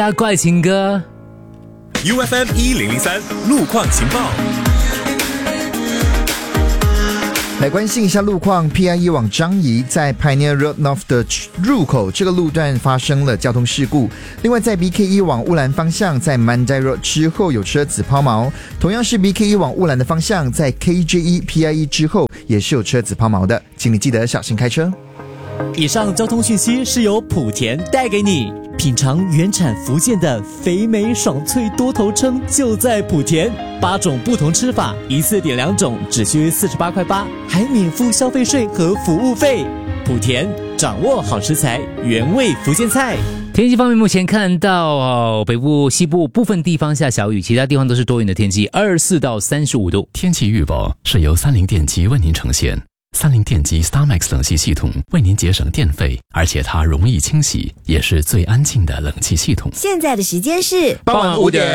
大怪情歌 UFM 1003路况情报。 来关心一下路况 ，PIE 往樟宜在 Pioneer Road North 的入口这个路段发生了交通事故。另外，在 BKE 往乌兰方向，在 Mandai Road 之后有车子抛锚。同样是 BKE 往乌兰的方向，在 KJE PIE 之后也是有车子抛锚的，请你记得小心开车。 以上交通讯息是由莆田带给你。品尝原产福建的肥美爽脆多头称就在莆田，8种不同吃法，一次点2种，只需48块8，还免付消费税和服务费。莆田掌握好食材，原味福建菜。 天气方面，目前看到北部、西部部分地方下小雨，其他地方都是多云的天气，24到35度。 天气预报是由三菱电机为您呈现。三菱电机 StarMax 冷气系统为您节省电费，而且它容易清洗，也是最安静的冷气系统。 现在的时间是傍晚5点。